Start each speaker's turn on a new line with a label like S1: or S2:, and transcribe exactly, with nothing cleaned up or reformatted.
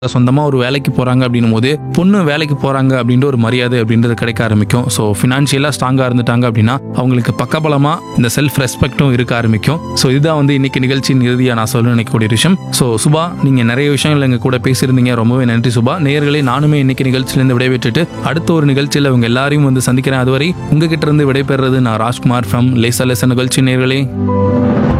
S1: சொந்தமாக ஒரு வேலைக்கு போகிறாங்க அப்படின்னும் போது பொண்ணு வேலைக்கு போகிறாங்க அப்படின்ற ஒரு மரியாதை அப்படின்றது கிடைக்க ஆரம்பிக்கும். ஸோ ஃபினான்ஷியலாக ஸ்ட்ராங்காக இருந்துட்டாங்க அப்படின்னா அவங்களுக்கு பக்கபலமாக இந்த செல்ஃப் ரெஸ்பெக்டும் இருக்க ஆரம்பிக்கும். ஸோ இதுதான் வந்து இன்னைக்கு நிகழ்ச்சியின் இறுதியாக நான் சொல்ல நினைக்கக்கூடிய விஷயம். ஸோ சுபா, நீங்கள் நிறைய விஷயங்கள் எங்கள் கூட பேசியிருந்தீங்க, ரொம்பவே நன்றி சுபா. நேயர்களே, நானுமே இன்னைக்கு நிகழ்ச்சியிலேருந்து விடைபெற்றுட்டு அடுத்த ஒரு நிகழ்ச்சியில் உங்க எல்லாரையும் வந்து சந்திக்கிறேன். அதுவரை உங்ககிட்ட இருந்து விடைபெறுறது நான் ராஜ்குமார் ஃப்ரம் லேசா லேசா நிகழ்ச்சி. நேயர்களே.